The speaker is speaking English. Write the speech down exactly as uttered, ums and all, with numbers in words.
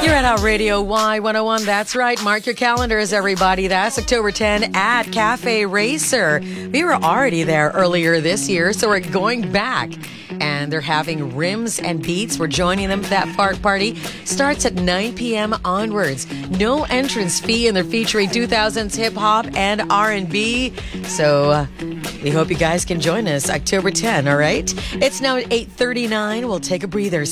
You're at our Radio Y one oh one. That's right. Mark your calendars, everybody. That's October tenth at Cafe Racer. We were already there earlier this year, so we're going back. And they're having Rims and Beats. We're joining them for that park party. Starts at nine p.m. onwards. No entrance fee, and they're featuring two thousands hip-hop and R and B. So uh, we hope you guys can join us October tenth, all right? It's now eight thirty-nine. We'll take a breather.